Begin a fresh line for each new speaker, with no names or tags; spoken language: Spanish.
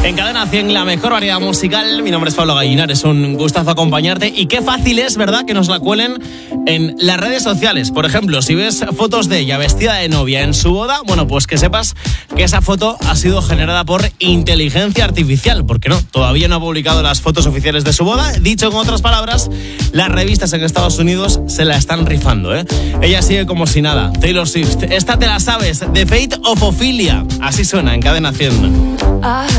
En Cadena 100, la mejor variedad musical. Mi nombre es Pablo Gallinar, es un gustazo acompañarte. Y qué fácil es, ¿verdad?, que nos la cuelen en las redes sociales. Por ejemplo, si ves fotos de ella vestida de novia en su boda, bueno, pues que sepas que esa foto ha sido generada por inteligencia artificial. Porque no, todavía no ha publicado las fotos oficiales de su boda. Dicho con otras palabras, las revistas en Estados Unidos se la están rifando, ¿eh? Ella sigue como si nada. Taylor Swift, esta te la sabes, The Fate of Ophelia. Así suena en Cadena 100.